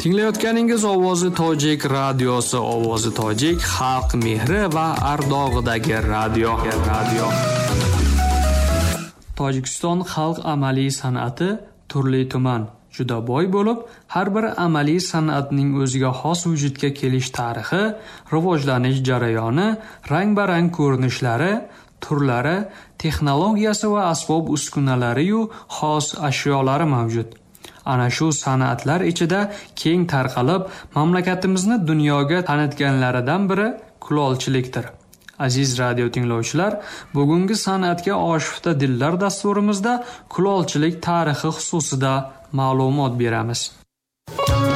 Tinglayotganingiz Ovozi Tojik radiosi, Ovozi Tojik xalq mehri va ardog'idagi radio. Tojikiston xalq amaliy san'ati turli-tuman, juda boy bo'lib, har bir amaliy san'atning o'ziga xos vujudga kelish tarixi, rivojlanish jarayoni, rang-barang ko'rinishlari, turlari, texnologiyasi va asbob-uskunalari-yu xos ashyolari mavjud. Ana shu san'atlar ichida keng tarqalib, mamlakatimizni dunyoga tanitganlaridan biri kulolchilikdir. Aziz radio tinglovchilar, bugungi san'atga oshufta dillar dasturimizda kulolchilik tarixi xususida ma'lumot beramiz.